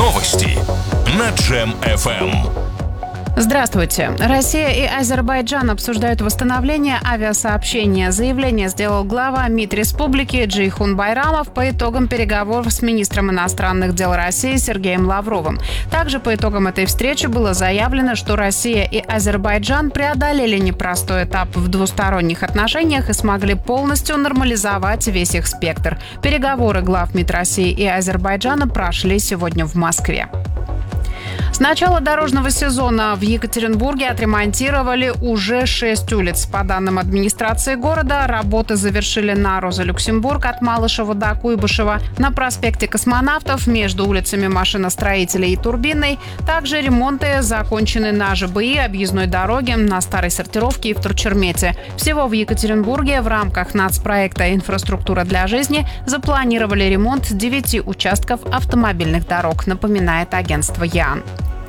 Новости на Джем FM. Здравствуйте. Россия и Азербайджан обсуждают восстановление авиасообщения. Заявление сделал глава МИД республики Джейхун Байрамов по итогам переговоров с министром иностранных дел России Сергеем Лавровым. Также по итогам этой встречи было заявлено, что Россия и Азербайджан преодолели непростой этап в двусторонних отношениях и смогли полностью нормализовать весь их спектр. Переговоры глав МИД России и Азербайджана прошли сегодня в Москве. С начала дорожного сезона в Екатеринбурге отремонтировали уже 6 улиц. По данным администрации города, работы завершили на Роза-Люксембург от Малышева до Куйбышева, на проспекте Космонавтов между улицами Машиностроителей и Турбинной. Также ремонты закончены на ЖБИ, объездной дороге, на Старой Сортировке и в Турчермете. Всего в Екатеринбурге в рамках нацпроекта «Инфраструктура для жизни» запланировали ремонт 9 участков автомобильных дорог, напоминает агентство ЯН.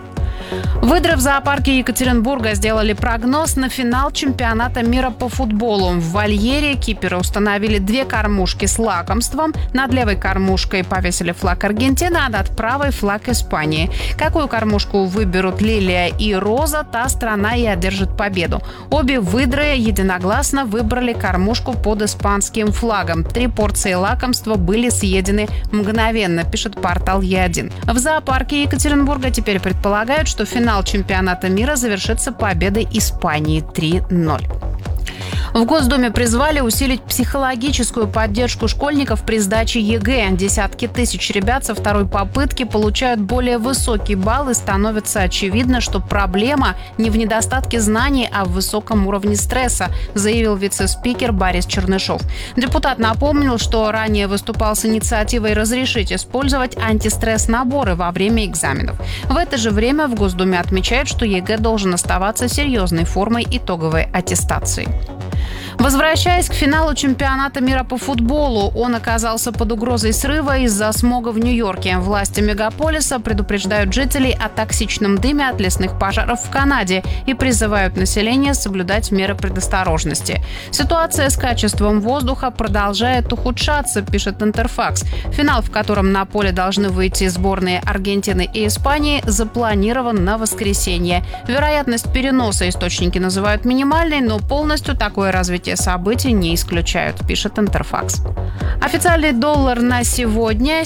Выдры в зоопарке Екатеринбурга сделали прогноз на финал чемпионата мира по футболу. В вольере киперы установили 2 кормушки с лакомством. Над левой кормушкой повесили флаг Аргентины, а над правой флаг Испании. Какую кормушку выберут Лилия и Роза, та страна и одержит победу. Обе выдры единогласно выбрали кормушку под испанским флагом. 3 порции лакомства были съедены мгновенно, пишет портал Е1. В зоопарке Екатеринбурга теперь предполагают, что финал чемпионата мира завершится победой Испании 3-0. В Госдуме призвали усилить психологическую поддержку школьников при сдаче ЕГЭ. Десятки тысяч ребят со второй попытки получают более высокий балл, и становится очевидно, что проблема не в недостатке знаний, а в высоком уровне стресса, заявил вице-спикер Борис Чернышов. Депутат напомнил, что ранее выступал с инициативой разрешить использовать антистресс-наборы во время экзаменов. В это же время в Госдуме отмечают, что ЕГЭ должен оставаться серьезной формой итоговой аттестации. Возвращаясь к финалу чемпионата мира по футболу, он оказался под угрозой срыва из-за смога в Нью-Йорке. Власти мегаполиса предупреждают жителей о токсичном дыме от лесных пожаров в Канаде и призывают население соблюдать меры предосторожности. Ситуация с качеством воздуха продолжает ухудшаться, пишет Интерфакс. Финал, в котором на поле должны выйти сборные Аргентины и Испании, запланирован на воскресенье. Вероятность переноса источники называют минимальной, но полностью такое развитие событий не исключают, пишет Интерфакс. Официальный доллар на сегодня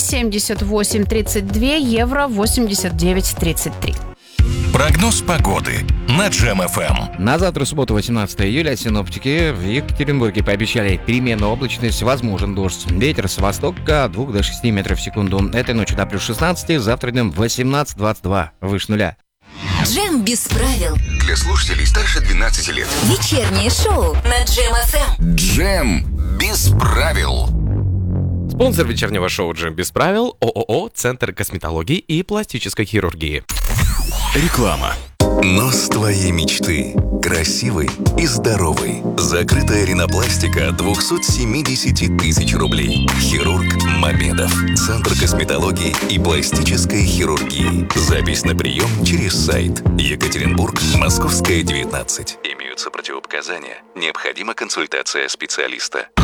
78.32, евро 89.33. Прогноз погоды на Джем FM. На завтра, субботу, 18 июля, синоптики в Екатеринбурге пообещали переменную облачность, возможен дождь. Ветер с востока от 2 до 6 метров в секунду. Этой ночью до плюс 16, завтра днем 18-22, выше нуля. Джем без правил. Для слушателей старше 12 лет. Вечернее шоу на Джем FM. Джем без правил. Спонсор вечернего шоу «Джем без правил» — ООО «Центр косметологии и пластической хирургии». Реклама. Нос твоей мечты. Красивый и здоровый. Закрытая ринопластика от 270 тысяч рублей. Хирург Мамедов. Центр косметологии и пластической хирургии. Запись на прием через сайт. Екатеринбург, Московская, 19. Имеются противопоказания. Необходима консультация специалиста.